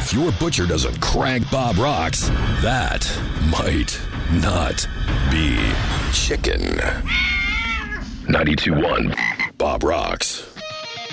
If your butcher doesn't crank Bob Rocks, that might not be chicken. 92.1 Bob Rocks.